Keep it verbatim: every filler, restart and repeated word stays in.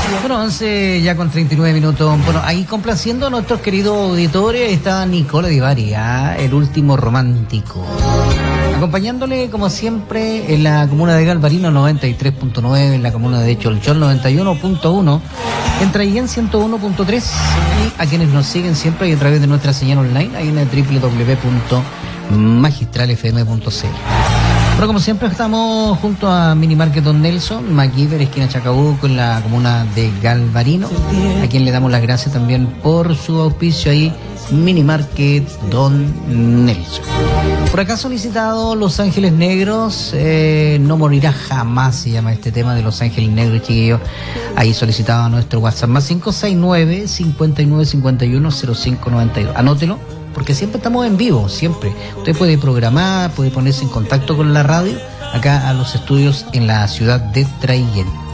Bueno, once ya con treinta y nueve minutos. Bueno, ahí complaciendo a nuestros queridos auditores está Nicola Di Bari, ¿eh? El último romántico. Acompañándole, como siempre, en la comuna de Galvarino noventa y tres punto nueve, en la comuna de Cholchol noventa y uno punto uno, en Traiguén ciento uno punto tres, y a quienes nos siguen siempre y a través de nuestra señal online, ahí en el doble u doble u doble u punto magistral f m punto c l. Pero como siempre estamos junto a Mini Market Don Nelson, MacGyver, esquina Chacabuco, en la comuna de Galvarino, a quien le damos las gracias también por su auspicio ahí, Mini Market Don Nelson. Por acá solicitado Los Ángeles Negros, eh, no morirá jamás, se llama este tema de Los Ángeles Negros, chiquillos. Ahí solicitado a nuestro WhatsApp, más cinco seis nueve, cincuenta y nueve cincuenta y uno, cero cinco noventa y dos. Anótelo, porque siempre estamos en vivo, siempre. Usted puede programar, puede ponerse en contacto con la radio, acá a los estudios en la ciudad de Traiguén.